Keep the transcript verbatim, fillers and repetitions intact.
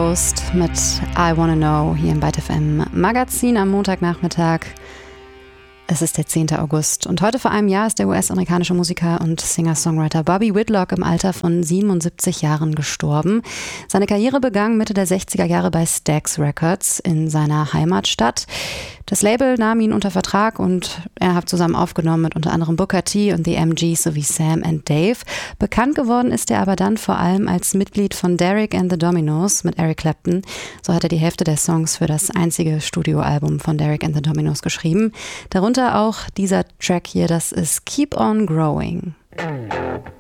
Coast mit I Wanna Know hier im Byte F M Magazin am Montagnachmittag. Es ist der zehnte August und heute vor einem Jahr ist der U S-amerikanische Musiker und Singer-Songwriter Bobby Whitlock im Alter von siebenundsiebzig Jahren gestorben. Seine Karriere begann Mitte der sechziger Jahre bei Stax Records in seiner Heimatstadt. Das Label nahm ihn unter Vertrag und er hat zusammen aufgenommen mit unter anderem Booker T und The M Gs sowie Sam and Dave. Bekannt geworden ist er aber dann vor allem als Mitglied von Derek and the Dominos mit Eric Clapton. So hat er die Hälfte der Songs für das einzige Studioalbum von Derek and the Dominos geschrieben. Darunter auch dieser Track hier, das ist Keep on Growing.